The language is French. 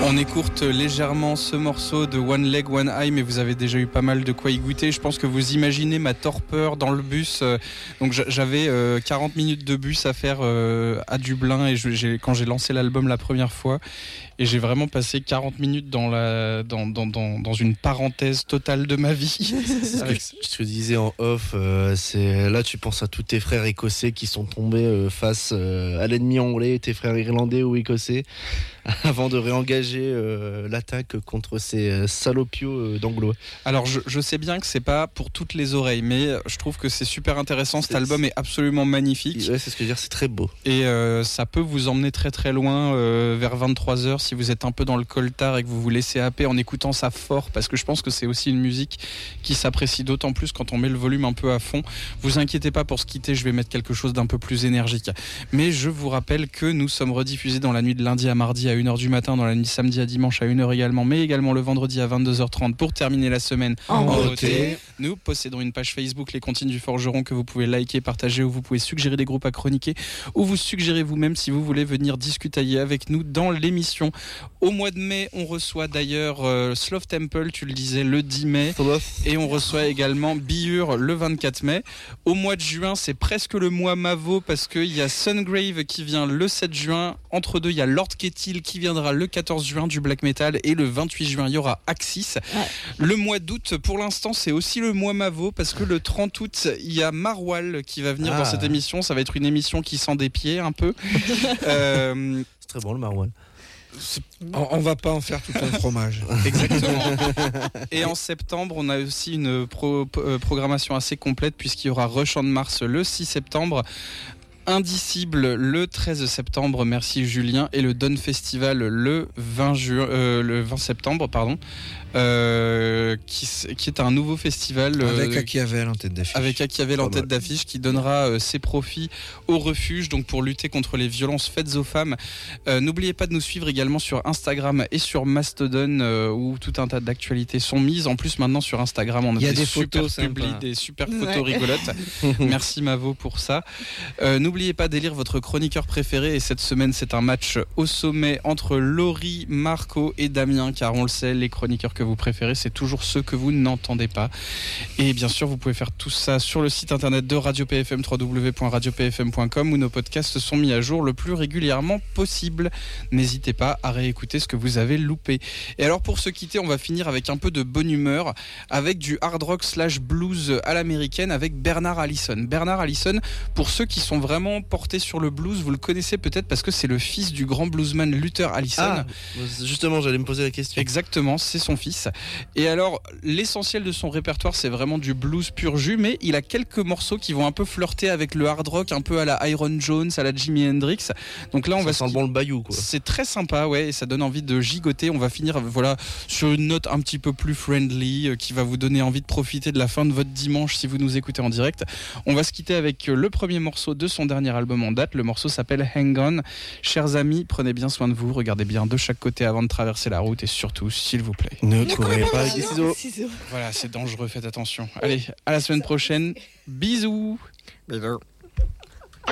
On écourte légèrement ce morceau de One Leg, One Eye, mais vous avez déjà eu pas mal de quoi y goûter. Je pense que vous imaginez ma torpeur dans le bus. Donc j'avais 40 minutes de bus à faire à Dublin, et quand j'ai lancé l'album la première fois, et j'ai vraiment passé 40 minutes dans une parenthèse totale de ma vie. Je te disais en off, là tu penses à tous tes frères écossais qui sont tombés face à l'ennemi anglais, tes frères irlandais ou écossais, avant de réengager l'attaque contre ces salopios d'anglois. Alors je sais bien que c'est pas pour toutes les oreilles, mais je trouve que c'est super intéressant. Cet album est absolument magnifique. Ouais, c'est ce que je veux dire, c'est très beau. Et ça peut vous emmener très très loin vers 23h si vous êtes un peu dans le coltard et que vous vous laissez happer en écoutant ça fort, parce que je pense que c'est aussi une musique qui s'apprécie d'autant plus quand on met le volume un peu à fond. Vous inquiétez pas, pour se quitter, je vais mettre quelque chose d'un peu plus énergique. Mais je vous rappelle que nous sommes rediffusés dans la nuit de lundi à mardi à 1h du matin, dans la nuit de samedi à dimanche à 1h également, mais également le vendredi à 22h30 pour terminer la semaine en beauté. Nous possédons une page Facebook, Les Comptines du Forgeron, que vous pouvez liker, partager, où vous pouvez suggérer des groupes à chroniquer, ou vous suggérer vous-même si vous voulez venir discutailler avec nous dans l'émission. Au mois de mai, on reçoit d'ailleurs Sloth Temple, tu le disais, le 10 mai, et on reçoit également Biur le 24 mai. Au mois de juin, c'est presque le mois Mavo, parce qu'il y a Sungrave qui vient le 7 juin. Entre deux, il y a Lord Kettil qui viendra le 14 juin du black metal, et le 28 juin, il y aura Axis. Ouais. Le mois d'août, pour l'instant, c'est aussi le mois Mavo, parce que le 30 août, il y a Marwal qui va venir dans cette émission. Ça va être une émission qui sent des pieds un peu. C'est très bon le Marwal. On va pas en faire tout un fromage. Exactement. Et en septembre, on a aussi une programmation assez complète, puisqu'il y aura Rush on Mars le 6 septembre, Indicible le 13 septembre, merci Julien, et le Dawn Festival le 20 septembre, qui est un nouveau festival avec Achiavel en tête d'affiche. Avec Achiavel en tête d'affiche, qui donnera ses profits au refuge, donc pour lutter contre les violences faites aux femmes. N'oubliez pas de nous suivre également sur Instagram et sur Mastodon, où tout un tas d'actualités sont mises. En plus, maintenant sur Instagram, on a des super publis, des super photos rigolotes. Merci Mavo pour ça. N'oubliez pas d'élire votre chroniqueur préféré, et cette semaine c'est un match au sommet entre Laurie, Marco et Damien, car on le sait, les chroniqueurs que vous préférez, c'est toujours ceux que vous n'entendez pas. Et bien sûr, vous pouvez faire tout ça sur le site internet de Radio PFM, www.radiopfm.com, où nos podcasts sont mis à jour le plus régulièrement possible. N'hésitez pas à réécouter ce que vous avez loupé. Et alors, pour se quitter, on va finir avec un peu de bonne humeur, avec du hard rock / blues à l'américaine, avec Bernard Allison. Bernard Allison, pour ceux qui sont vraiment portés sur le blues, vous le connaissez peut-être parce que c'est le fils du grand bluesman Luther Allison. Ah, justement, j'allais me poser la question. Exactement, c'est son fils. Et alors, l'essentiel de son répertoire, c'est vraiment du blues pur jus, mais il a quelques morceaux qui vont un peu flirter avec le hard rock, un peu à la Iron Jones, à la Jimi Hendrix. Donc là, on va sent bon le bayou, quoi. C'est très sympa, ouais, et ça donne envie de gigoter. On va finir, sur une note un petit peu plus friendly, qui va vous donner envie de profiter de la fin de votre dimanche si vous nous écoutez en direct. On va se quitter avec le premier morceau de son dernier album en date. Le morceau s'appelle Hang On. Chers amis, prenez bien soin de vous, regardez bien de chaque côté avant de traverser la route, et surtout, s'il vous plaît, ne courez pas avec des ciseaux. Voilà, c'est dangereux, faites attention. Allez, à la semaine prochaine. Bisous. Bisous.